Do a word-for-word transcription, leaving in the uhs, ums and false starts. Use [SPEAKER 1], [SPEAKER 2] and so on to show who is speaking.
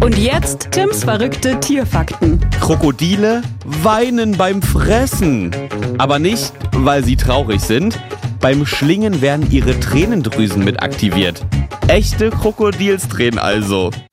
[SPEAKER 1] Und jetzt Tims verrückte Tierfakten.
[SPEAKER 2] Krokodile weinen beim Fressen. Aber nicht, weil sie traurig sind. Beim Schlingen werden ihre Tränendrüsen mit aktiviert. Echte Krokodilstränen also.